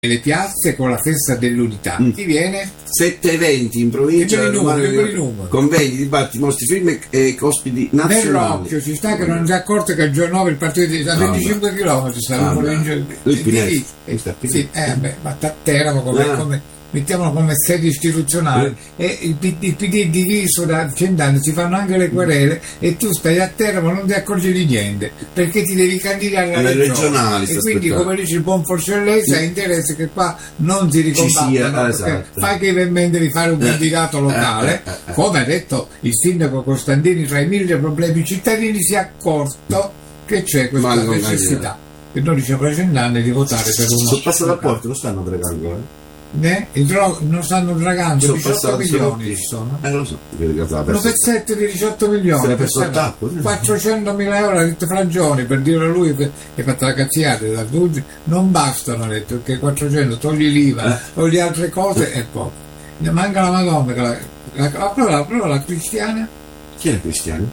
le piazze con la festa dell'unità. Ti viene 7 eventi in provincia, numeri. convegni, dibattiti, mostri, film e ospiti nazionali. Nel Rocchio ci sta che non si è accorto che il giorno 9 il partito a 25 km sta ma a Teramo come mettiamolo come sede istituzionale e il PD è diviso da 100 anni, si fanno anche le querele e tu stai a Teramo, non ti accorgi di niente perché ti devi candidare alle regionali e quindi come dice il buon Forcellese ha interesse che qua non si ricombattano, esatto. Fai che eventualmente di fare un candidato locale come ha detto il sindaco Costantini, tra i 1000 problemi cittadini si è accorto che c'è questa necessità e noi diciamo da 100 anni di votare per uno sul passaporto lo stanno pregando non stanno dragando 18 milioni ci sono lo so, un pezzetto di 18 milioni per 400.000 euro a Rito Frangioni per dire a lui che ha fatto la cazziata da Duggi non bastano, ha detto che 400 togli l'IVA togli altre cose e poi manca la Madonna prova la cristiana. Chi è la cristiana?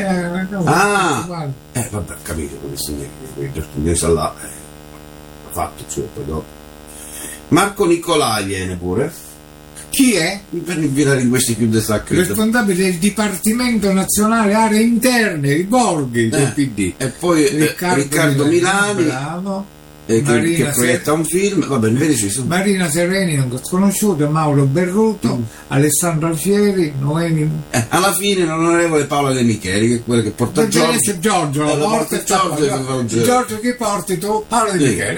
Vabbè, capito questo là ha fatto il suo poi dopo. Marco Nicolai viene pure. Chi è? Per il linguisti più destaccato. Responsabile del Dipartimento Nazionale Aree Interne, i borghi del PD. E poi Riccardo Milani. Bravo. Che proietta un film. Vabbè, invece ci sono. Marina Sereni, non sconosciuto, Mauro Berruto, Alessandro Alfieri, Noemi. Alla fine l'onorevole Paola De Micheli, che è quella che porta Giorgio. Giorgio lo porta Giorgio che porti tu, Paola De Micheli.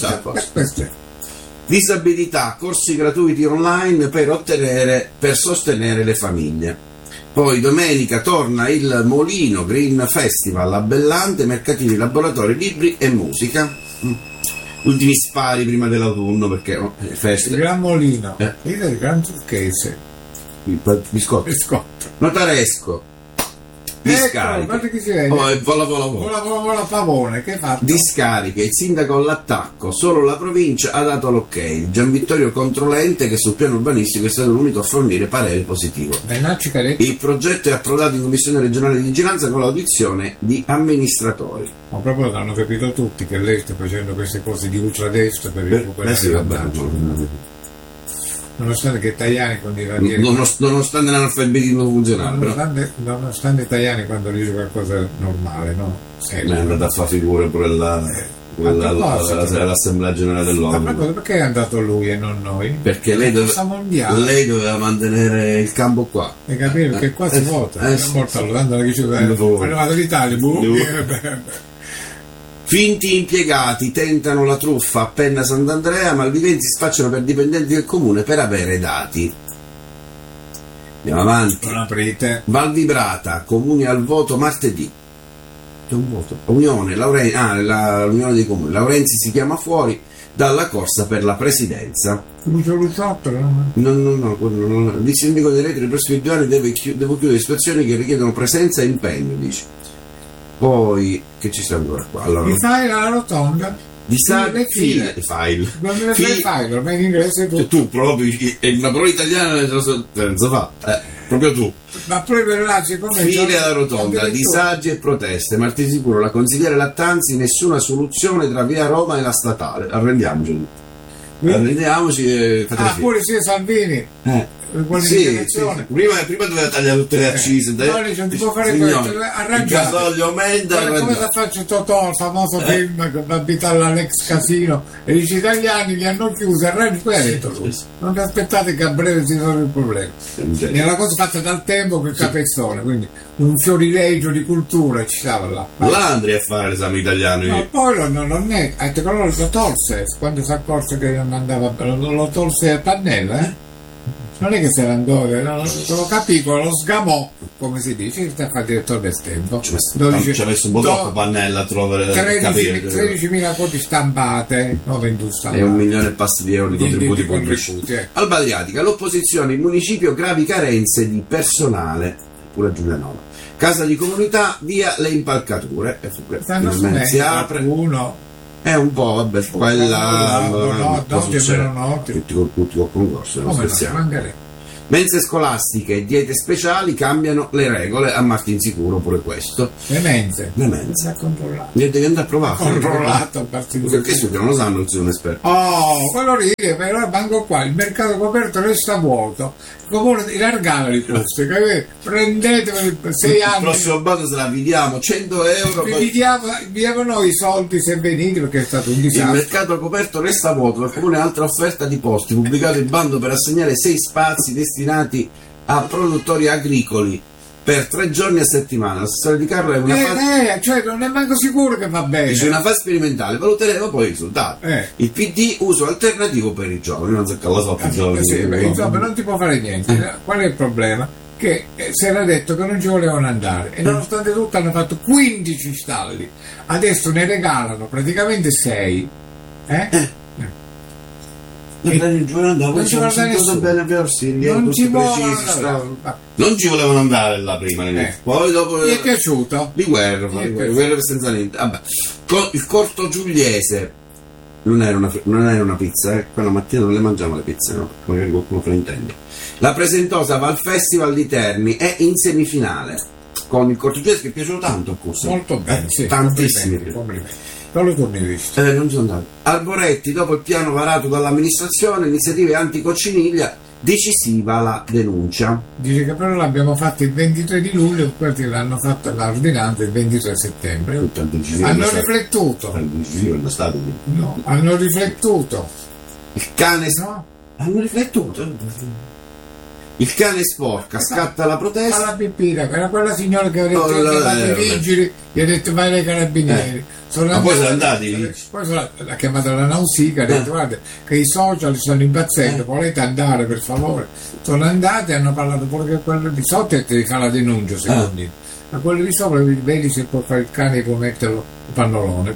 Disabilità, corsi gratuiti online per sostenere le famiglie. Poi domenica torna il Molino Green Festival a Bellante, mercatini, laboratori, libri e musica. Ultimi spari prima dell'autunno perché feste. Il Gran Molino, il Gran Turchese, il biscotto. Notaresco. Discariche. Chi si vede? Vola Pavone, che fa? Discariche, il sindaco all'attacco, solo la provincia ha dato l'ok. Gian Vittorio Controlente, che sul piano urbanistico è stato l'unico a fornire parere positivo. Il progetto è approdato in commissione regionale di vigilanza con l'audizione di amministratori. Ma proprio l'hanno capito tutti che lei sta facendo queste cose di ultradestra per recuperare il vantaggio. Nonostante che Tajani nonostante l'analfabetismo funzionale, nonostante Tajani quando dice qualcosa normale, no? È andato a fare figure pure l'Assemblea Generale dell'ONU. Ma perché è andato lui e non noi? Perché lei doveva mantenere il campo qua. Hai capito? Perché qua si vota. Finti impiegati tentano la truffa a Penna Sant'Andrea, malviventi spacciano per dipendenti del comune per avere dati. Andiamo avanti. Val Vibrata, comuni al voto martedì. C'è un voto. L'Unione dei comuni. Laurenzi si chiama fuori dalla corsa per la presidenza. No. Il sindaco dei retri nei prossimi 2 anni devo chiudere situazioni che richiedono presenza e impegno, dice. Poi, che ci sta ancora qua? Allora, mi fai la rotonda? File. Ma in inglese tu proprio, è una parola italiana non so fa. Proprio tu. Ma poi file alla rotonda, disagi e proteste. Martedì sicuro, la consigliera Lattanzi, nessuna soluzione tra via Roma e la statale. Arrendiamoci. Pure sia Salvini. Sì. Prima doveva tagliare tutte le accise. Non ti può fare questo, il gasolio aumenta. Come la faccio Totò, il famoso film che va a abitare all'ex casino e gli italiani li hanno chiusi, poi ha detto lui, non vi aspettate che a breve si risolve il problema. È una cosa fatta dal tempo che capezzone, quindi un fiorilegio di cultura ci stava là. Là andrei a fare l'esame italiano. Ma poi non è, lo tolse quando si accorse che non andava, lo tolse a Pannella, non è che se ne andò, lo capivo, lo sgamò, come si dice, sta a direttore del tempo. Ci ha messo un po' troppo Pannella a trovare 13.000 copie stampate, no, vendute e 1 milione e passa di euro di contributi pubblici. Alba Adriatica, l'opposizione, il municipio, gravi carenze di personale, pure Giulianova. Casa di comunità, via le impalcature. Si apre uno. È un po', vabbè, quella tutti col concorso, non scherziamo. Mense scolastiche e diete speciali cambiano le regole, a Martinsicuro pure questo. Le mense. Controllato. Niente che andare a provare. Controllato. Perché studio non lo sanno, non sono un esperto. Oh, quello lì, però manco qua, il mercato coperto resta vuoto. Il comune di largare i costi, prendeteveli per 6 anni. Il prossimo bando se la vediamo, 100 euro. Vi diamo noi i soldi se venite, perché è stato un disastro. Il mercato coperto resta vuoto, il comune ha altra offerta di posti, pubblicato il bando per assegnare 6 spazi destinati a produttori agricoli per 3 giorni a settimana. L'assessore Di Carlo è una fase, cioè non è manco sicuro che va bene. Dice una fase sperimentale, valuteremo poi i risultati. Il PD uso alternativo per i giovani, non so che la so, insomma, non ti può fare niente. Qual è il problema? Che si era detto che non ci volevano andare e nonostante tutto hanno fatto 15 stalli, adesso ne regalano praticamente 6. Non ci volevano andare là prima, poi dopo mi è piaciuto di guerra senza niente. Vabbè. Il Corto Giuliese non era una pizza, quella mattina non le mangiamo le pizze, no? Magari qualcuno fraintende. La Presentosa va al Festival di Terni, è in semifinale con il Corto Giuliese, che è piaciuto tanto a corso. Molto bene, sì, tantissimi. Non lo visto. Non sono andato. Arboretti, dopo il piano varato dall'amministrazione, iniziative anticocciniglia, decisiva la denuncia. Dice che però l'abbiamo fatto il 23 di luglio, perché l'hanno fatta l'ordinanza il 23 settembre. Hanno riflettuto. No, hanno riflettuto. Il cane hanno riflettuto. Il cane sporca, scatta la protesta. La pipina, era quella signora che aveva detto i vigili, gli ha detto vai ai carabinieri. Ma poi sono andati. Poi l'ha chiamata la Nausica, ha detto guarda che i social stanno impazzendo, volete andare per favore? Sono andati, hanno parlato pure che quello di sotto e ti fa la denuncia secondo me. Ma quello di sopra vedi se può fare il cane e può metterlo il pannolone.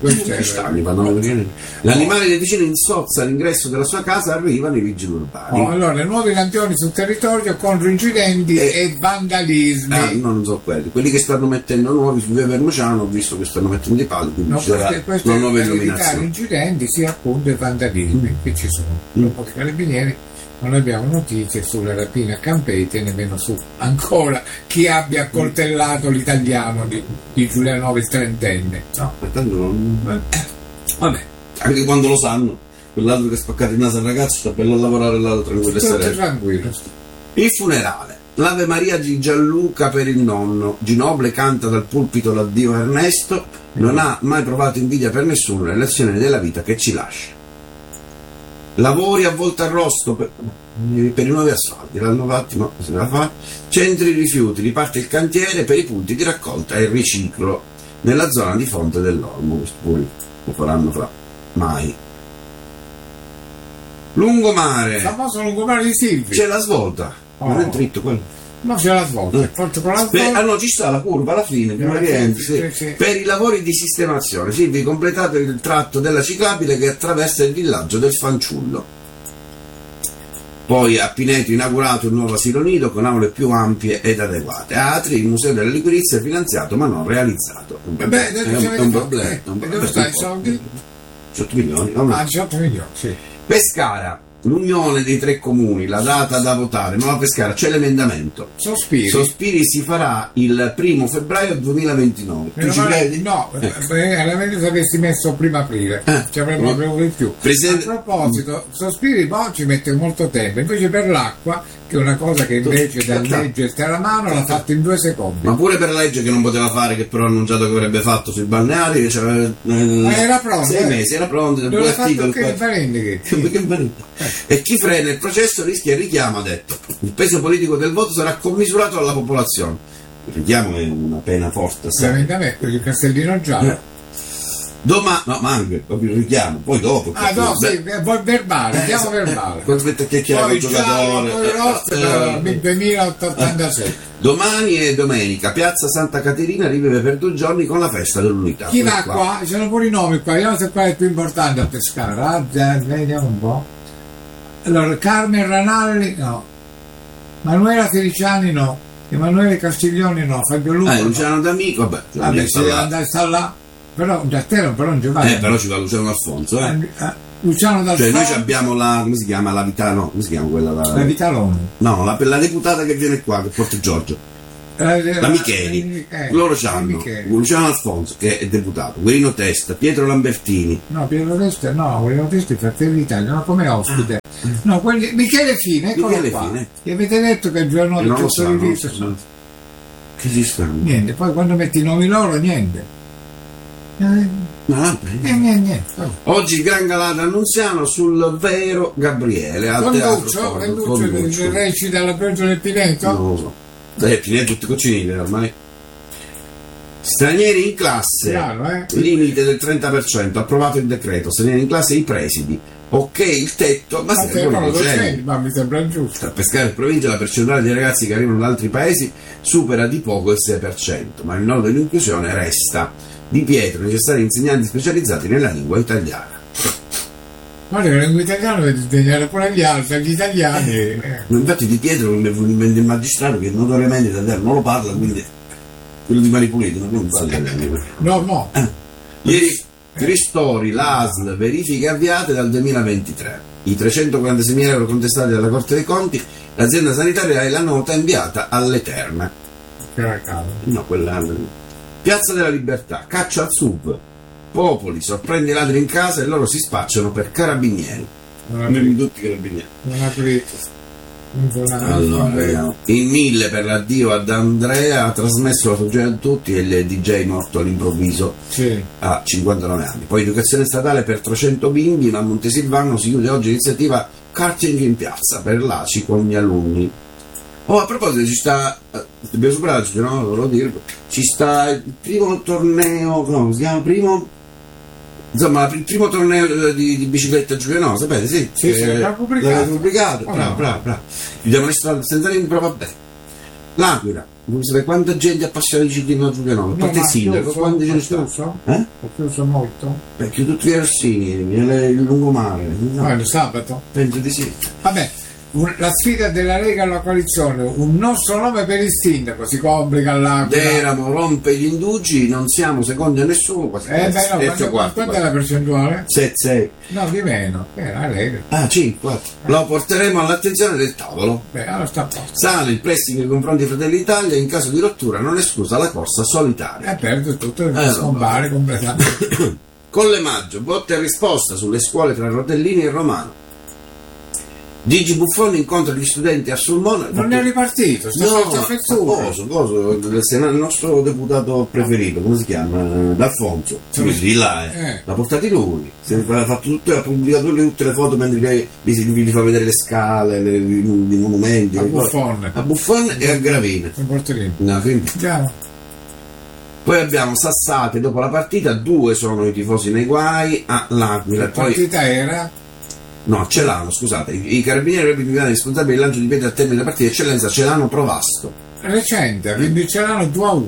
L'animale del vicino insozza all'ingresso della sua casa, arrivano i vigili urbani. Allora, nuovi lampioni sul territorio contro incidenti e vandalismi. Non so quelli che stanno mettendo nuovi su via Vermociano, ho visto che stanno mettendo i pali, quindi ci sarà una nuova illuminazione. Incidenti sia appunto e vandalismi che ci sono. Dopo che carabinieri non abbiamo notizie sulle rapine a Campeti e nemmeno su ancora chi abbia accoltellato l'italiano di Giulianova, il trentenne. No? Vabbè, anche quando lo sanno, quell'altro che ha spaccato il naso al ragazzo sta per lavorare là tranquillo e sereno. Il funerale. L'Ave Maria di Gianluca per il nonno. Ginoble canta dal pulpito l'addio a Ernesto, non ha mai provato invidia per nessuno, è lezione della vita che ci lascia. Lavori a Voltarrosto per i nuovi asfalti, l'hanno fatti, ma se la fa. Centri rifiuti, riparte il cantiere per i punti di raccolta e riciclo nella zona di Fonte dell'Olmo. Questo poi lo faranno fra mai. Lungomare. Il famoso lungomare di Silvi. C'è la svolta, non è dritto quello. No, c'è la svolta. No, ci sta la curva alla fine, sì. Per i lavori di sistemazione, Silvi, completato il tratto della ciclabile che attraversa il villaggio del Fanciullo. Poi a Pineto inaugurato un nuovo asilo nido con aule più ampie ed adeguate. A Atri il Museo della Liquirizia è finanziato ma non realizzato. È un problema. Dove stai i soldi? 18 milioni. 18 milioni, sì. Pescara. L'unione dei 3 comuni, la data da votare, Nuova Pescara, c'è l'emendamento. Sospiri si farà il 1 febbraio 2029. Tu ci credi? No, era meglio se avessi messo primo aprile, ci avrebbero preso di più. A proposito, Sospiri ci mette molto tempo, invece per l'acqua, che è una cosa che invece da leggersi alla mano l'ha fatto in 2 secondi. Ma pure per la legge che non poteva fare, che però ha annunciato che avrebbe fatto sui balneari, ma era pronto. 6 mesi, era pronto. Non l'ha fatto che E chi frena il processo rischia il richiamo, ha detto. Il peso politico del voto sarà commisurato alla popolazione. Il richiamo è una pena forte. Ovviamente, il Castellino giallo. Ma anche proprio il richiamo, poi dopo. Verbale, richiamo verbale. Aspetta che chiama il giocatore. Poi rosse nel 2086. Domani e domenica, Piazza Santa Caterina rivive per 2 giorni con la festa dell'unità. Chi va qua? Ci sono pure i nomi qua, vediamo se qua è più importante a pescare. Vediamo un po'. Allora, Carmen Ranalli no, Manuela Feliciani no, Emanuele Castiglioni no, Fabio Lupo Luciano D'Amico, vabbè se deve andare sta là, però da te però non ci va. Però ci va Luciano Alfonso Luciano Dal Cioè, Fonso. noi abbiamo la, come si chiama, la Vita, no, come si chiama quella? La Vitalone. No, la deputata che viene qua, che Porto Giorgio. La Micheli, loro c'hanno Luciano Alfonso che è deputato, Guerino Testa, Pietro Lambertini. No, Pietro Testa no, Guerino Testa è Fratelli d'Italia, no, come ospite. No, quelli, Michele Fine, eccolo Michele qua. Fine. Gli avete detto che il giorno Non di lo so, che ci stanno? niente, poi quando metti i nomi loro, niente. Niente. Oggi il Gran Galata Annunziano sul vero Gabriele al teatro Conduccio recita la Pioggia del Pineto? Non lo so. Pineto tutti coccinini ormai. Stranieri in classe, Chiaro, limite del 30%, approvato il decreto, stranieri in classe i presidi, ok il tetto, ma mi sembra giusto. Tra Pescara e provincia la percentuale di ragazzi che arrivano da altri paesi supera di poco il 6%, ma il nodo dell'inclusione resta. Di Pietro, necessari insegnanti specializzati nella lingua italiana. Ma la lingua italiana deve insegnare pure agli altri, agli italiani. Infatti Di Pietro mi è venuto in mente il magistrato che notoriamente italiano non lo parla, quindi quello di Mani Pulite non parla italiano. No. Ieri ristori, l'ASL, verifiche avviate dal 2023. I 346.000 euro contestati dalla Corte dei Conti, l'azienda sanitaria è la nota inviata all'Eterna. No, quella. Piazza della Libertà, caccia al SUV, popoli, sorprende i ladri in casa e loro si spacciano per carabinieri. Tutti carabinieri. Non aprite. Allora, in 1000 per l'addio ad Andrea ha trasmesso la sua a tutti e il DJ morto all'improvviso a 59 anni. Poi educazione statale per 300 bimbi, ma a Montesilvano si chiude oggi l'iniziativa Karting in piazza per l'ACI con gli alunni. A proposito ci sta, dobbiamo superare, no? Volevo dirlo, ci sta il primo torneo, come si chiama primo? Insomma, il primo torneo di bicicletta Giuliano, sapete? Sì, l'ha pubblicato. Bravo. Chiudiamo le strade senza limiti, però vabbè. L'Aquila, non sapete quanta gente appassionata di ciclismo Giuliano, a parte il sindaco, quanti ce ne sta? Ho chiuso molto? Perché tutti gli Orsini, il lungomare. Il sabato? Penso di sì. Vabbè. La sfida della Lega alla coalizione, un nostro nome per il sindaco, si complica l'Aquila. Teramo rompe gli indugi, non siamo secondi a nessuno. Quanto è la percentuale? 7-6. No, di meno, la Lega. 5-4. Lo porteremo all'attenzione del tavolo. Allora sta a posto. Sale il pressing nei confronti di Fratelli d'Italia, in caso di rottura non esclusa la corsa solitaria. Perde tutto, scompare completamente. Colle Maggio, botta e risposta sulle scuole tra Rotellini e Romano. Gigi Buffon incontra gli studenti a Sulmona. Non è ripartito, il nostro deputato preferito, come si chiama? D'Alfonso. Di là, l'ha portato lui. Ha fatto tutto, ha pubblicato tutte le foto mentre vi fa vedere le scale, i monumenti. A Buffon e a Gravina. Poi abbiamo Sassate dopo la partita, 2 sono i tifosi nei guai a L'Aquila. La partita era? No, Celano, scusate, i carabinieri avrebbero responsabili del lancio di piede al termine della partita, eccellenza Celano Provasto. Recente, quindi Celano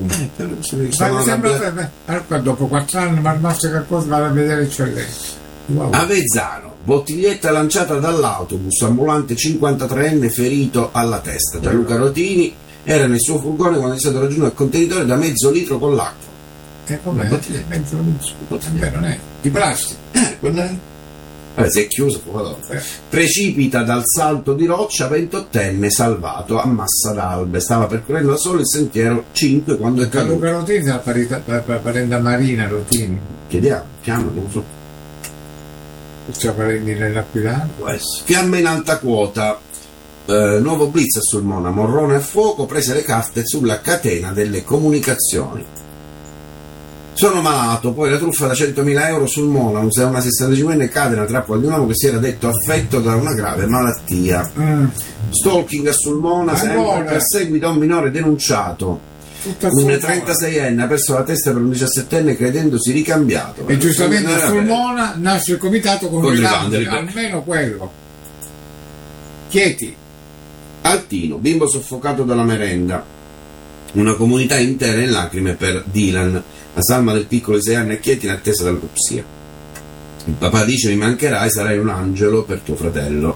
2-1. Dopo 4 anni, ma basta che cosa vada a vedere eccellenza. Avezzano, bottiglietta lanciata dall'autobus, ambulante 53enne ferito alla testa. Gianluca Rotini era nel suo furgone quando è stato raggiunto il contenitore da mezzo litro con l'acqua. Com'è? Mezzo litro? Non è di plastica. Si è chiuso. Precipita dal salto di roccia, 28enne salvato a Massa d'Albe. Stava percorrendo da solo il sentiero 5 quando è caduto. Luca Rotini la parenda Marina Rotini. Chiediamo, non so. C'è parenti nell'Aquilano. Fiamme in alta quota. Nuovo blitz a Sulmona. Morrone a fuoco, prese le carte sulla catena delle comunicazioni. Sono malato, poi la truffa da 100.000 euro sul Mona, una 65enne cade nella trappola di un uomo che si era detto affetto da una grave malattia. Stalking a Sulmona, sempre per seguito a un minore denunciato. Un 36enne ha perso la testa per un 17enne credendosi ricambiato. E giustamente a Sulmona nasce il comitato con i vandali, almeno quello. Chieti. Altino, bimbo soffocato dalla merenda. Una comunità intera in lacrime per Dylan. La salma del piccolo di 6 anni a Chieti in attesa dell'autopsia. Il papà dice: mi mancherai, sarai un angelo per tuo fratello.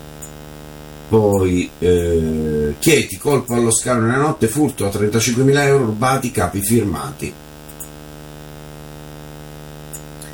Poi Chieti, colpo allo scalo nella notte, furto a 35.000 euro, rubati, capi firmati.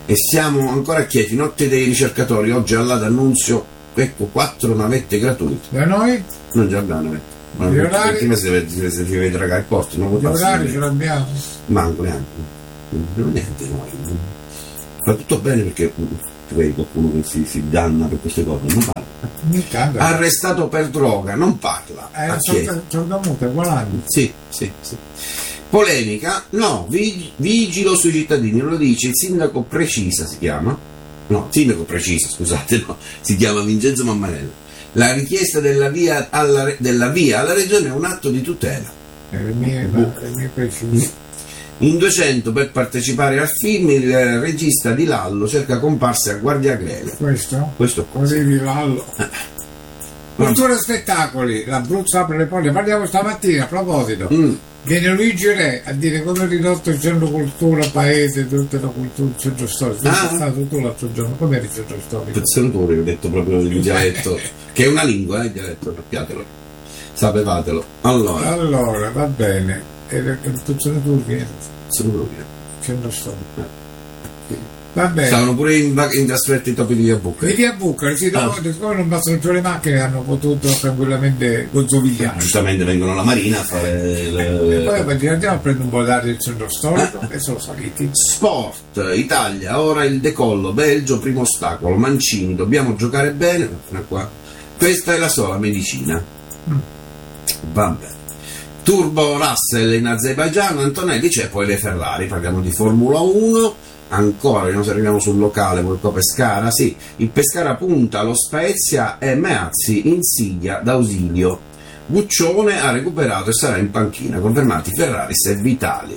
E siamo ancora chieti, notte dei ricercatori, oggi alla d'annunzio, ecco 4 navette gratuite. Da noi? Non già abbiamo navette. Ma gli orari? si deve dragare il posto, non Gli orari ce l'abbiamo? Manco neanche. Non niente noi. Va tutto bene perché vedi qualcuno che si danna per queste cose, non parla. Arrestato per droga, non parla. Sordomuto, 40. Sì. Polemica, no, vigilo sui cittadini, lo dice il sindaco Precisa, si chiama? No, sindaco Precisa, scusate, no, si chiama Vincenzo Mammarello. La richiesta della via alla regione è un atto di tutela. Le mie precise. In 200 per partecipare al film il regista di Lallo cerca comparse a Guardia Greve. Questo così di Lallo. Cultura e spettacoli, l'Abruzzo apre le porte. Parliamo stamattina a proposito. Viene Luigi Re a dire come è ridotto il centro cultura paese, tutta la cultura, il centro storico. Sei stato tu l'altro giorno, com'è il centro storico? Pezzentore, ho detto proprio il dialetto, che è una lingua, il dialetto, sappiatelo, sapevatelo. Allora, va bene. E il Pezzentore centro storico. Va bene. Stavano pure in trasferta i topi di Via Bucca. Di Via Bucca, sì, siccome non passano più le macchine, hanno potuto tranquillamente gozzovigliare. Giustamente vengono alla marina a fare poi andiamo a prendere un po' d'aria del centro storico e sono saliti. Sport, Italia, ora il decollo, Belgio, primo ostacolo, Mancini, dobbiamo giocare bene, qua. Questa è la sola medicina. Vabbè. Turbo Russell in Azerbaigian, Antonelli, c'è poi le Ferrari, parliamo di Formula 1. Ancora, non arriviamo sul locale, Volco Pescara, sì, il Pescara punta allo Spezia e Meazzi insiglia d'ausilio. Buccione ha recuperato e sarà in panchina, confermati Ferraris e Vitali.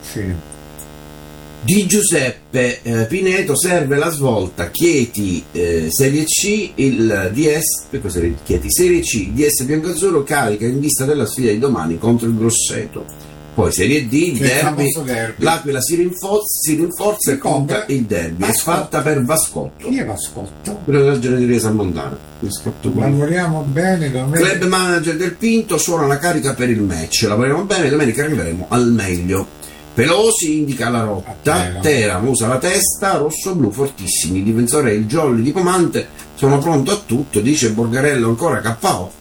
Di Giuseppe Pineto serve la svolta, Chieti Serie C, il DS, Chieti Serie C, DS Biancazzurro carica in vista della sfida di domani contro il Grosseto. Poi Serie D, il derby, l'Aquila si rinforza e conta il derby, è fatta per Vascotto. Chi è Vascotto? Quello della Generazione Salmontana. Lavoriamo bene. Club manager del Pinto suona la carica per il match, lavoriamo bene, domenica arriveremo al meglio. Pelosi indica la rotta, Teram usa la testa, rosso-blu fortissimi, il difensore e il Jolly di Pomante sono pronto a tutto, dice Borgarello ancora KO.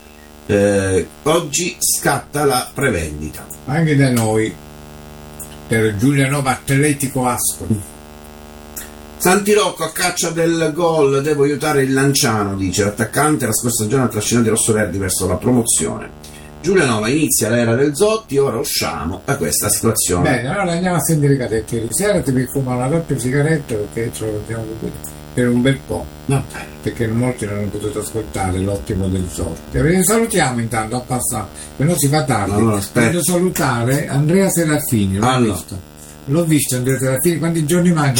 Oggi scatta la prevendita anche da noi per Giulianova Atletico Ascoli. Santirocco a caccia del gol, devo aiutare il Lanciano, dice l'attaccante, la scorsa stagione ha trascinato i rossoverdi verso la promozione. Giulianova inizia l'era del Zotti, ora usciamo da questa situazione. Bene, allora andiamo a sentire i cadetti di sera, ti fuma una doppia sigaretta perché ce lo vediamo per un bel po', no, perché molti non hanno potuto ascoltare l'ottimo del Zotti. Vi salutiamo intanto a passare, che non si fa tardi. Voglio salutare Andrea Serafini, l'ho visto Andrea Serafini, quanti giorni mancano?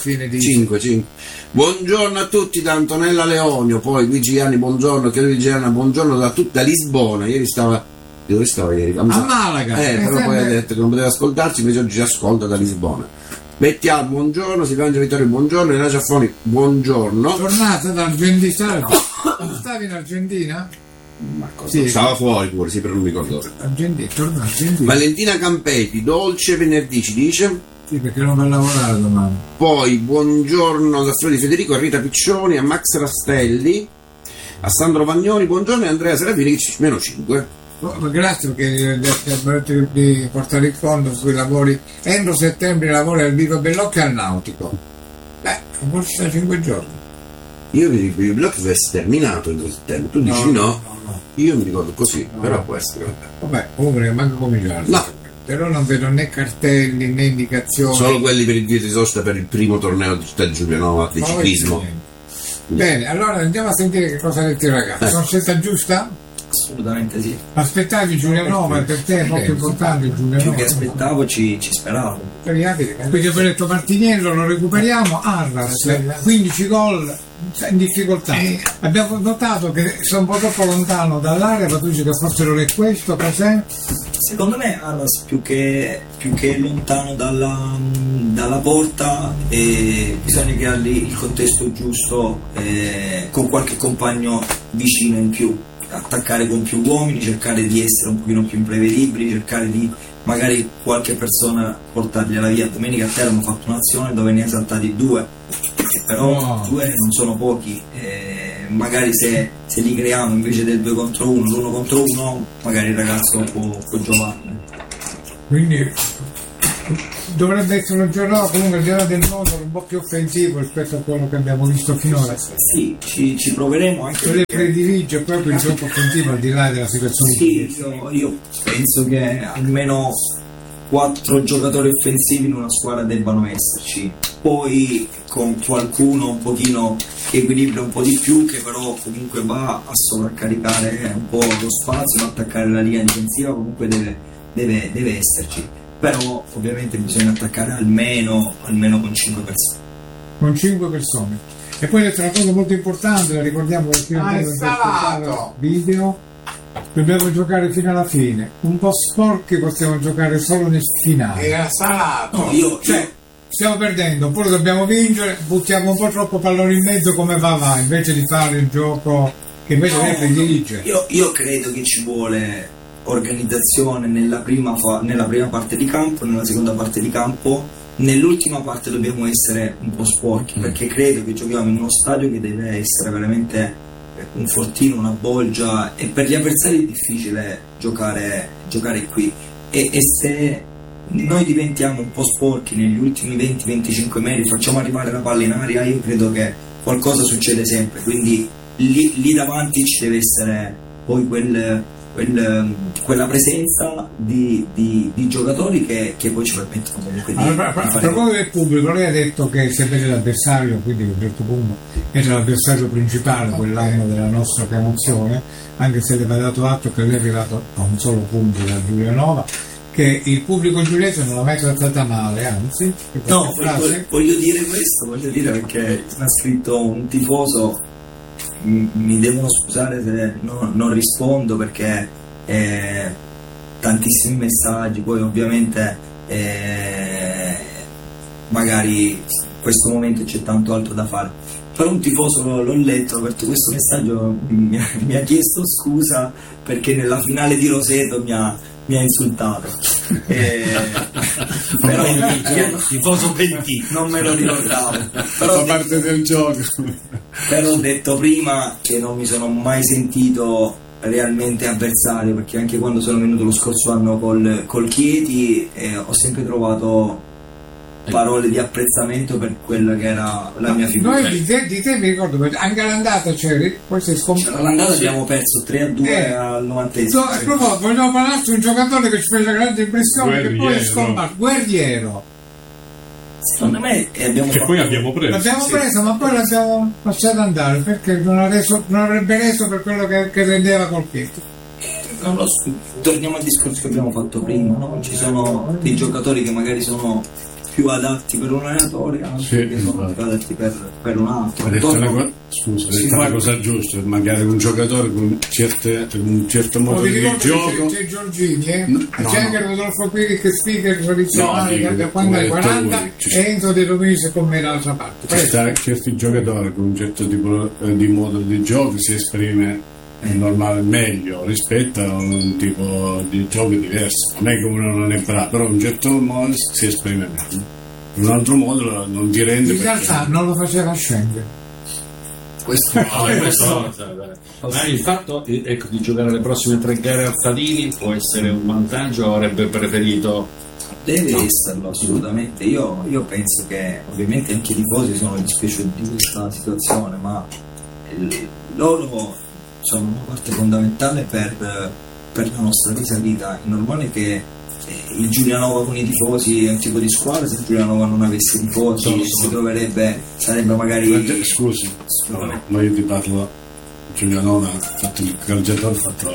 5. Buongiorno a tutti da Antonella Leonio, poi Luigi Gianni buongiorno, Chiaro Gianna buongiorno da Lisbona. Ieri dove stava ieri? A Malaga, però poi ha detto che non poteva ascoltarci, invece oggi ci ascolta da Lisbona. Bettial, buongiorno, Silvangelo Vittorio, buongiorno, Elena Ciaffoni, buongiorno. Tornata dall'Argentina, stavi in Argentina? Ma cosa? Sì. Stava fuori pure, sì, però non mi ricordo. Torna Argentina. Valentina Campetti, dolce venerdì ci dice. Sì, perché non va a lavorare domani. Poi buongiorno da Di Federico, a Rita Piccioni, a Max Rastelli, a Sandro Vagnoni, buongiorno e Andrea Serafini che meno 5. Grazie perché di portare il fondo sui lavori entro settembre, i lavori al Vico Bellocchio e al Nautico. Forse da 5 giorni. Io mi dico il Bellocchio deve essere terminato in settembre, tu dici no. Io mi ricordo così, però può essere. Vabbè, comunque manca cominciare. No. Però non vedo né cartelli né indicazioni. Solo quelli per il dia di sosta per il primo torneo di città Giulianova di ciclismo. Bene, allora andiamo a sentire che cosa ha detto il ragazzo. Sono scelta giusta? Assolutamente sì. Aspettavi Giulianova, per te è molto importante Giulianova. Più che aspettavo ci speravo. Perché ho detto Martiniello lo recuperiamo, Arras 15 gol in difficoltà. Abbiamo notato che sono un po' troppo lontano dall'area, ma tu dici che forse non è questo, cos'è? Secondo me Arras più che lontano dalla porta, bisogna creargli il contesto giusto, con qualche compagno vicino in più, attaccare con più uomini, cercare di essere un pochino più imprevedibili, cercare di magari qualche persona portargliela via. Domenica a Teramo ho fatto un'azione dove ne ha saltati 2 però 2 non sono pochi, magari se li creiamo invece del 2 contro 1, l'1 contro 1, magari il ragazzo può giocare. Quindi dovrebbe essere un giorno comunque al di là del modo un po' più offensivo rispetto a quello che abbiamo visto finora. Sì, ci proveremo anche. Se le predilige proprio il gioco offensivo al di là della situazione. Sì, io penso che almeno 4 giocatori offensivi in una squadra debbano esserci, poi con qualcuno un pochino che equilibra un po' di più, che però comunque va a sovraccaricare un po' lo spazio, va a attaccare la linea difensiva, comunque deve esserci, però ovviamente bisogna attaccare almeno con 5 persone. Con 5 persone. E poi c'è una cosa molto importante, la ricordiamo perché video. Dobbiamo giocare fino alla fine, un po' sporchi possiamo giocare solo nel finale. Era salato. No, stiamo perdendo, oppure dobbiamo vincere, buttiamo un po' troppo pallone in mezzo come va, invece di fare il gioco che invece deve predilige. Io credo che ci vuole organizzazione nella prima parte di campo, nella seconda parte di campo, nell'ultima parte dobbiamo essere un po' sporchi, perché credo che giochiamo in uno stadio che deve essere veramente un fortino, una bolgia, e per gli avversari è difficile giocare qui, e se noi diventiamo un po' sporchi negli ultimi 20-25 metri, facciamo arrivare la palla in aria, io credo che qualcosa succede sempre, quindi lì davanti ci deve essere poi quella presenza di giocatori che poi ci permettono comunque di fare. A proposito del pubblico, lei ha detto che se vede l'avversario, quindi a un certo punto era l'avversario principale quell'anno della nostra promozione, anche se le va dato atto che lei è arrivato a un solo punto da Giulianova, che il pubblico giuliese non l'ha mai trattata male, anzi. No, voglio dire questo, perché ha scritto un tifoso, mi devono scusare se non rispondo, perché tantissimi messaggi, poi ovviamente magari in questo momento c'è tanto altro da fare, però un tifoso l'ho letto, ho aperto questo messaggio, mi ha chiesto scusa perché nella finale di Roseto mi ha insultato, però tifoso pentito, non me lo ricordavo, però fa parte del gioco. Però ho detto prima che non mi sono mai sentito realmente avversario, perché anche quando sono venuto lo scorso anno col Chieti ho sempre trovato parole di apprezzamento per quella che era la mia figura. Noi di te mi ricordo, anche all'andata c'eri, poi sei scomparso. All'andata abbiamo perso 3-2 al 90esimo. Vogliamo parlarci di un giocatore che ci fece grande impressione, che poi è scomparso, Guerriero. Secondo me abbiamo preso, ma poi l'abbiamo lasciato andare perché non avrebbe reso per quello che rendeva col Chieti. Torniamo al discorso che abbiamo fatto prima, no? Ci sono dei giocatori che magari sono più adatti per un allenatore, altri che sono più adatti per un altro. Ha detto una cosa giusta, magari un giocatore con un certo modo di gioco. C'è Giorgini, c'è anche Rodolfo Piri che speaker tradizionale da quando è 40 e Enzo De Dominis con me dall'altra parte. Certi giocatori con un certo tipo di modo di gioco si esprime normale meglio rispetto a un tipo di gioco diverso. Non è che uno non è bravo, però in un certo modo si esprime meglio, in un altro modo non ti rende. In realtà non lo faceva scendere. Questo ma il fatto di giocare le prossime 3 gare alzatini può essere un vantaggio o avrebbe preferito? Deve esserlo assolutamente. Io penso che ovviamente anche i tifosi sono dispiaciuti di questa situazione, ma loro sono una parte fondamentale per la nostra risalita. È normale che il Giulianova con i tifosi è un tipo di squadra, se il Giulianova non avesse tifosi sarebbe magari. Scusi, ma io ti parlo. Giulianova ha fatto il calciatore, ha fatto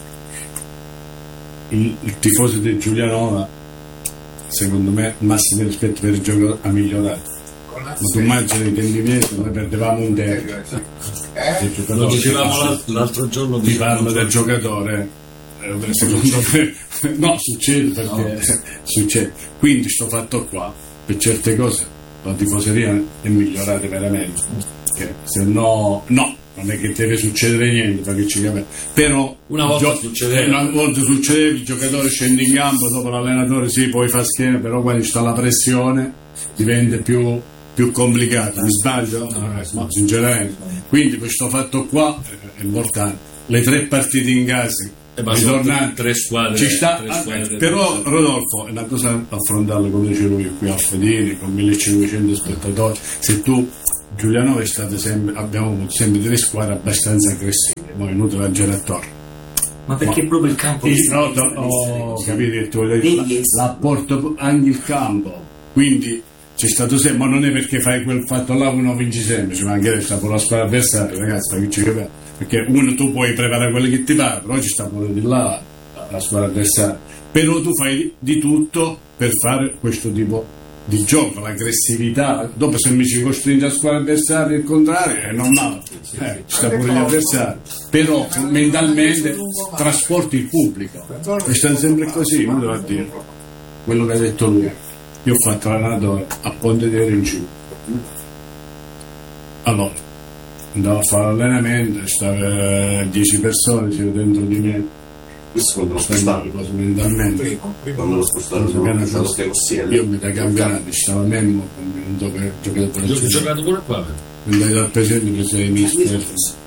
il tifoso di Giulianova, secondo me massimo rispetto per il gioco a migliorare. Ma tu immagini che noi perdevamo un derby. Lo dicevamo l'altro giorno. Ti parlo del giocatore, secondo me no, succede perché succede. Quindi sto fatto qua, per certe cose la tifoseria è migliorata veramente, perché se no non è che deve succedere niente, perché ci capiamo. Però una volta succedeva, il giocatore scende in campo, dopo l'allenatore puoi far schiena, però quando sta la pressione diventa più più complicato, mi sbaglio? No, sinceramente. Quindi questo fatto qua è importante. Le 3 partite in casa, ritornate, 3 squadre, ci sta, 3 squadre però Rodolfo è una cosa affrontarla come dice lui qui a Fedini con 1500 spettatori. Se tu Giulianova è stato sempre, abbiamo avuto sempre 3 squadre abbastanza aggressive, poi inutile agire attorno. Ma perché proprio il campo capito che tu l'apporto anche il campo, quindi c'è stato sempre, ma non è perché fai quel fatto là uno vinci sempre, ci mancherebbe, sta pure la squadra avversaria, ragazzi, perché uno tu puoi preparare quello che ti pare, però ci sta pure di là la squadra avversaria, però tu fai di tutto per fare questo tipo di gioco, l'aggressività. Dopo se mi ci costringe a squadra avversaria il contrario è normale, ci sta pure gli avversari, però mentalmente trasporti il pubblico e stanno sempre così, non devo dire quello che ha detto lui. Io ho fatto l'allenatore a Ponte di in giù, allora andavo a fare l'allenamento, stavano 10 persone, c'ero dentro di me, mentalmente io mi da campionato stavo Memmo giocato pure qua, dal presidente mister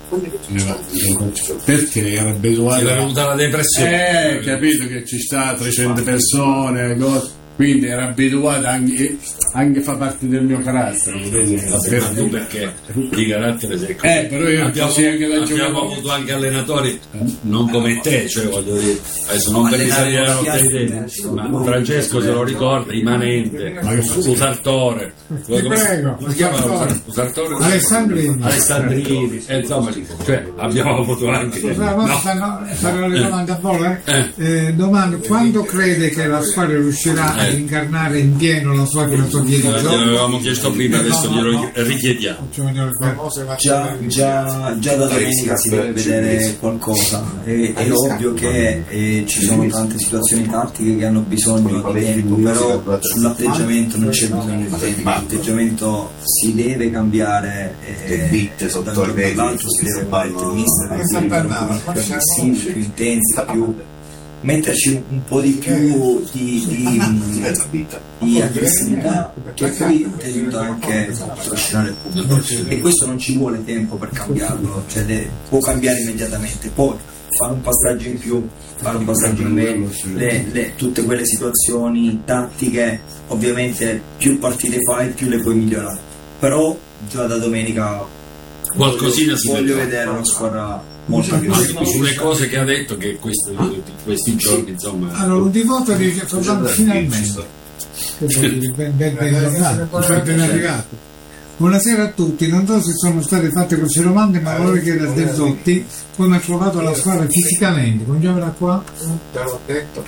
perché era abituato, era venuta la depressione, capito che ci sta 300 persone, quindi era abituato anche fa parte del mio carattere. Ma tu perché di carattere sei così. Però io abbiamo avuto anche allenatori non come te, cioè voglio dire, adesso non per risalire ma Francesco se lo ricorda, immanente, Usartore, Alessandrini, insomma, cioè abbiamo avuto anche farò le domande a voi. Domanda: quando crede che la squadra riuscirà a incarnare in pieno la sua filosofia di gioco? L'avevamo chiesto prima, adesso glielo richiediamo. Già da domenica si deve vedere qualcosa. È ovvio che ci sono tante situazioni tattiche che hanno bisogno di tempo, però sull'atteggiamento non c'è bisogno di tempo. L'atteggiamento si deve cambiare da un giorno all'altro, si deve fare il mister, più aggressivi, più intensi, più metterci un po' di più di aggressività, che poi ti aiuta anche a trascinare il pubblico, e questo non ci vuole tempo per cambiarlo, cioè può cambiare immediatamente, poi fare un passaggio in più, fare un passaggio in meno, tutte quelle situazioni tattiche, ovviamente più partite fai più le puoi migliorare, però già da domenica qualcosina voglio vedere una squadra molto aggressiva sulle cose che ha detto, che questi giorni insomma. Allora un devoto dice finalmente ben arrivato. Buonasera a tutti, non so se sono state fatte queste domande, ma vorrei chiedere a Delzotti come ha trovato la squadra fisicamente. Congiamela qua? Te l'ho detto.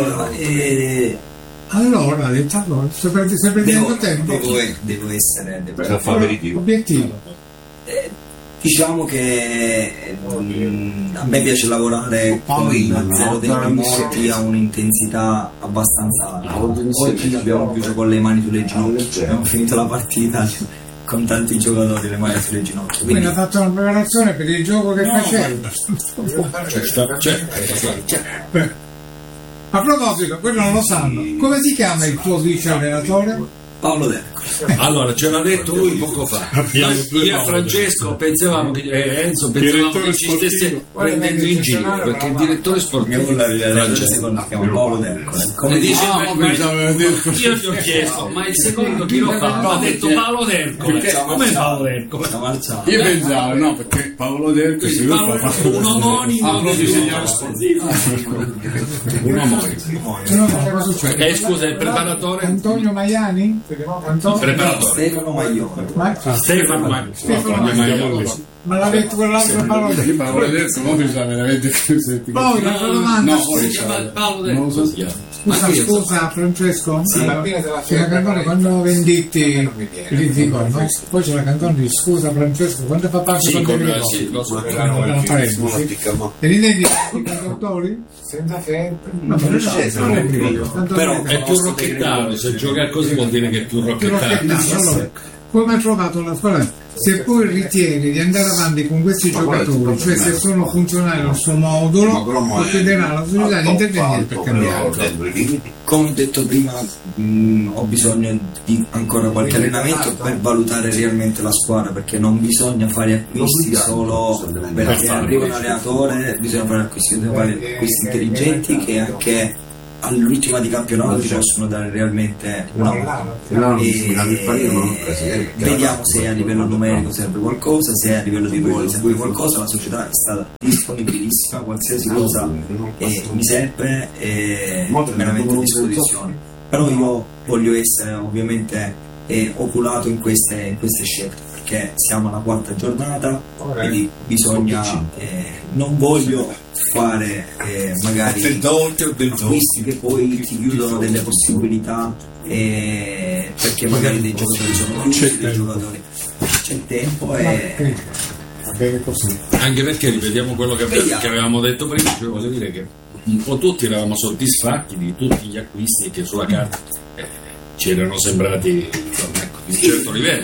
Allora, ha detto allora, sto perdendo tempo. Devo essere obiettivo. Diciamo che a me piace lavorare con 0 tempi morti a un'intensità abbastanza alta. Oggi abbiamo chiuso con le mani sulle ginocchia, abbiamo finito la partita con tanti giocatori le mani sulle ginocchia. Quindi ha fatto una preparazione per il gioco che faceva. A proposito, quello non lo sanno, come si chiama il tuo vice allenatore? Paolo Derco. Allora, ce l'ha detto lui poco fa. Io e Francesco pensavamo che Enzo pensavamo che ci stesse prendendo in giro, perché il direttore sportivo Francesco si chiama Paolo Derco. E dice, io gli ho chiesto, ma il secondo chi lo fa? Ha detto Paolo Derco. Come Paolo Derco? Io pensavo, no, perché Paolo Derco è un omonimo di disegnare sportivo. Un omonimo. Scusa, il preparatore? Antonio Maiani? Stefano Maioni. Ma l'ha detto quell'altro Paolo Derco? Paolo Derco non mi sa veramente che senti. Poi la domanda, Paolo Derco. Scusa Francesco, c'è la canzone quando venditti il Zicor, no? Poi c'è la canzone di scusa Francesco, quando fa parte con e lì dei cantautori? Senza sempre. Però è più rocchettato, se gioca così vuol dire che è più rocchettato. come ha trovato la squadra. Se poi ritiene di andare avanti con questi giocatori, cioè se sono funzionali al suo modulo, procederà alla società di intervenire per cambiare. Come ho detto prima, ho bisogno di ancora qualche allenamento per valutare realmente la squadra, perché non bisogna fare acquisti solo perché arriva un allenatore, bisogna fare acquisti intelligenti che anche all'ultima di campionato ci possono dare realmente una mano. Vediamo se a livello numerico serve qualcosa, se a livello di ruoli serve qualcosa. La società è stata disponibilissima, qualsiasi cosa mi serve me la metto a disposizione, però io voglio essere ovviamente oculato in queste scelte, perché siamo alla 4ª giornata, quindi bisogna non voglio fare magari acquisti che poi ti chiudono delle possibilità, perché magari dei giocatori sono chiusi, dei giocatori c'è il tempo anche perché ripetiamo quello che avevamo detto prima, cioè voglio dire che un po' tutti eravamo soddisfatti di tutti gli acquisti che sulla carta ci erano sembrati di un certo livello.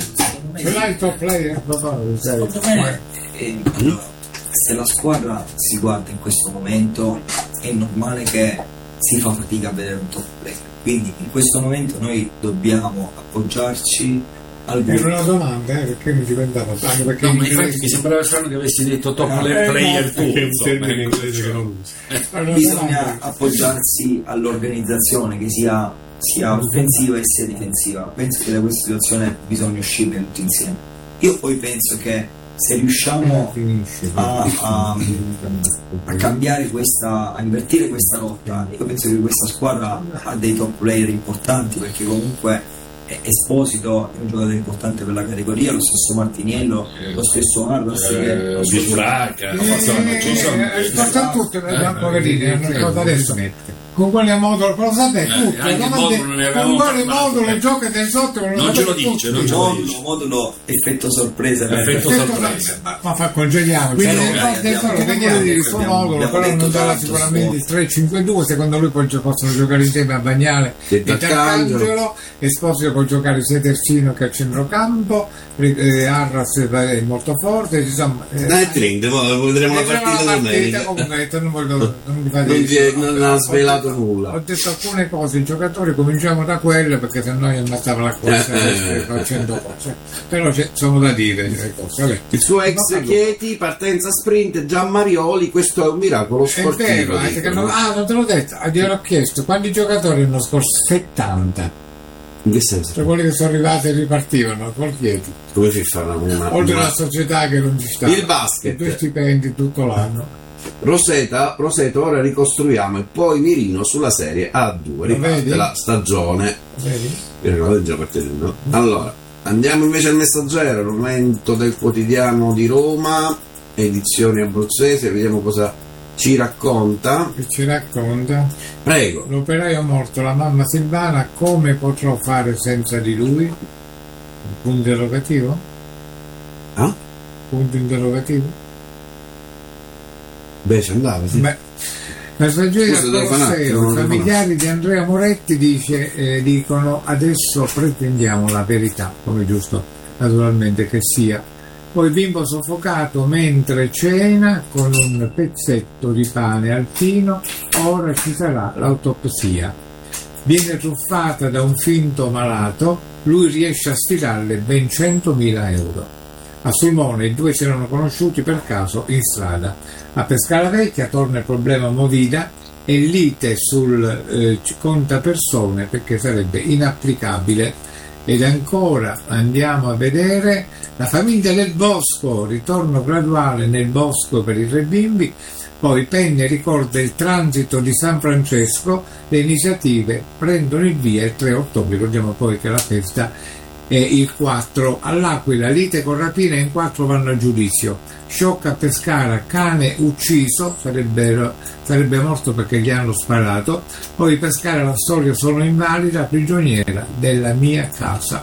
Secondo me, se la squadra si guarda in questo momento è normale che si fa fatica a vedere un top player, quindi in questo momento noi dobbiamo appoggiarci al è una domanda, perché mi diventava strano, perché no, ma infatti mi sembrava strano che avessi detto top player tu, che è un termine inglese che non usa. Bisogna appoggiarsi all'organizzazione, che sia offensiva e sia difensiva. Penso che da questa situazione bisogna uscire tutti insieme. Io poi penso che se riusciamo a cambiare a invertire questa rotta, io penso che questa squadra ha dei top player importanti, perché comunque Esposito è un giocatore importante per la categoria, lo stesso Martiniello, lo stesso Arras, Bisuraca, porta tutte le poverine, adesso con quale modulo lo sapete tutto, con quale modulo gioca del sotto, non ce lo dice, modulo effetto sorpresa, ma fa congeliamo, quindi il suo modulo, però non darà sicuramente il 3-5-2, secondo lui poi possono giocare insieme a Bagnale e D'Arcangelo. Esposito può giocare sia terzino che a centrocampo, Arras è molto forte, insomma vedremo la partita domenica. Comunque non ha svelato nulla. Ho detto alcune cose, i giocatori cominciamo da quelle, perché se no io andava la corsa facendo cose, però sono da dire le cose. Il suo ex Chieti, partenza sprint, Gianmarioli, questo è un miracolo sportivo. È vero, non te l'ho detto, gliel'ho chiesto quanti giocatori hanno scorso? 70. In che senso? Cioè quelli che sono arrivati e ripartivano col Chieti. Come si fa oltre alla società che non ci sta, il basket, 2 stipendi tutto l'anno. Roseto, ora ricostruiamo e poi Mirino sulla serie A2, riparte la stagione. Allora andiamo invece al Messaggero, il momento del quotidiano di Roma, edizione abruzzese, vediamo cosa ci racconta. Prego. L'operaio morto, la mamma Silvana, come potrò fare senza di lui? Punto interrogativo? Punto interrogativo? Ci andava, sì. La tragedia del Colosseo, i familiari di Andrea Moretti dicono adesso pretendiamo la verità, come giusto naturalmente che sia. Poi bimbo soffocato mentre cena con un pezzetto di pane al tino, ora ci sarà l'autopsia. Viene truffata da un finto malato, lui riesce a sfilarle ben 100.000 euro. A Sulmone i 2 si erano conosciuti per caso in strada. A Pescaravecchia torna il problema Movida e lite sul contapersone, perché sarebbe inapplicabile. Ed ancora andiamo a vedere la famiglia del Bosco, ritorno graduale nel bosco per i 3 bimbi. Poi Penne ricorda il transito di San Francesco, le iniziative prendono il via il 3 ottobre, ricordiamo poi che la festa è il 4. All'Aquila lite con rapina, in 4 vanno a giudizio. Sciocca a Pescara, cane ucciso, sarebbe morto perché gli hanno sparato. Poi Pescara, la storia sono invalida, prigioniera della mia casa.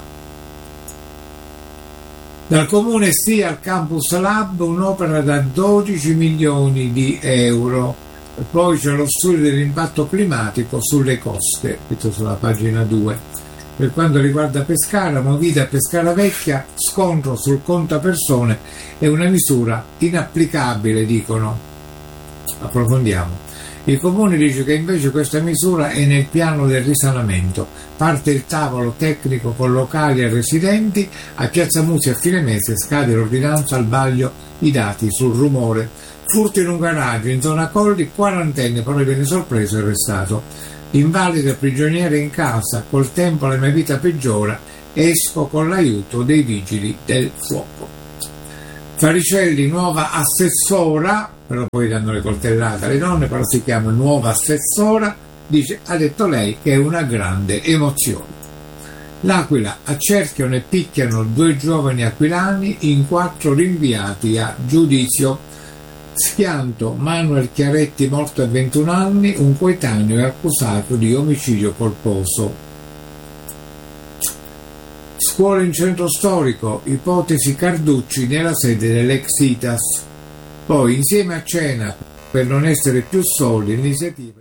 Dal comune sì al Campus Lab, un'opera da 12 milioni di euro. Poi c'è lo studio dell'impatto climatico sulle coste, questo sulla pagina 2. Per quanto riguarda Pescara, Movida Pescara Vecchia, scontro sul contapersone è una misura inapplicabile, dicono. Approfondiamo. Il Comune dice che invece questa misura è nel piano del risanamento. Parte il tavolo tecnico con locali e residenti. A Piazza Musi a fine mese scade l'ordinanza al vaglio i dati sul rumore. Furto in un garage in zona Colli, quarantenne, poi viene sorpreso e arrestato. Invalida prigioniere in casa, col tempo la mia vita peggiora, esco con l'aiuto dei vigili del fuoco. Faricelli, nuova assessora, però poi danno le coltellate alle donne, però si chiama nuova assessora, dice, ha detto lei che è una grande emozione. L'Aquila, accerchiano e picchiano 2 giovani aquilani in 4 rinviati a giudizio. Schianto, Manuel Chiaretti morto a 21 anni, un coetaneo è accusato di omicidio colposo. Scuola in centro storico, ipotesi Carducci nella sede dell'ex ITAS. Poi insieme a cena per non essere più soli, l'iniziativa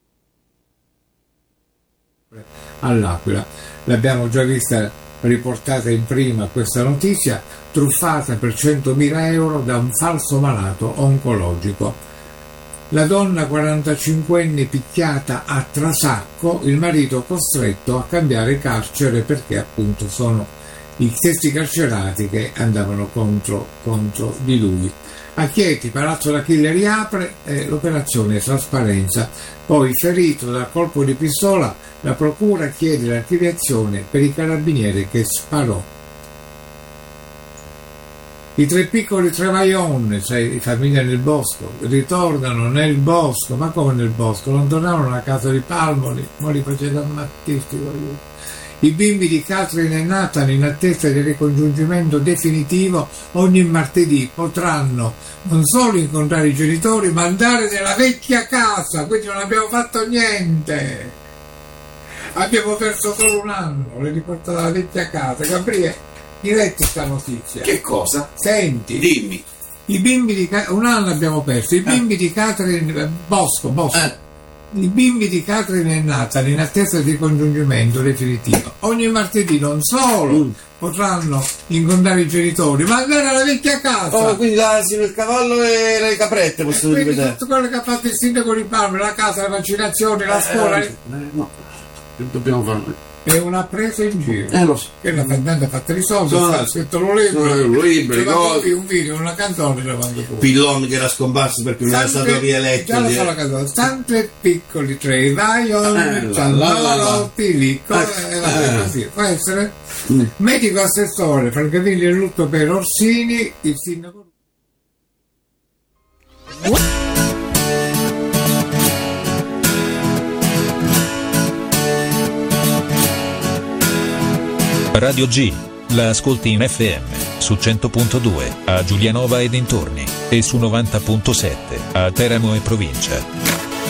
all'Aquila. L'abbiamo già vista riportata in prima questa notizia, truffata per 100.000 euro da un falso malato oncologico. La donna 45enne picchiata a Trasacco, il marito costretto a cambiare carcere perché appunto sono i stessi carcerati che andavano contro di lui. A Chieti, Palazzo d'Achille riapre, l'operazione trasparenza. Poi, ferito dal colpo di pistola, la procura chiede l'archiviazione per i carabinieri che sparò. I 3 piccoli Trevaillon, cioè i famiglia nel bosco, ritornano nel bosco. Ma come nel bosco? Non tornavano alla casa di Palmoli, ma li facevano ammattisti. I bimbi di Catherine e Nathan, in attesa del ricongiungimento definitivo, ogni martedì potranno non solo incontrare i genitori, ma andare nella vecchia casa. Quindi non abbiamo fatto niente. Abbiamo perso solo un anno, le riportato alla vecchia casa. Gabriele, diretti sta notizia. Che cosa? Senti. Dimmi. I bimbi di un anno abbiamo perso. I bimbi di Catherine Bosco. I bimbi di Catherine e Nathan in attesa di congiungimento definitivo ogni martedì non solo potranno incontrare i genitori, ma andare alla vecchia casa. Quindi l'asilo, il cavallo e le caprette possono rivedere. Tutto quello che ha fatto il sindaco di Parma, la casa, le vaccinazioni, la scuola. No, che dobbiamo fare? È una presa in giro. Lo so. Che la cantante ha fatto i soldi, ha scritto un libro, un video, una canzone. Pillon che era scomparso perché non era stato rieletto. Già la so la canzone. Tanti piccoli Trevaillon, Ciallotti, lì, così. Può essere? Medico assessore, Francavilli in lutto per Orsini, il sindaco. Radio G, la ascolti in FM, su 100.2, a Giulianova e dintorni, e su 90.7, a Teramo e provincia.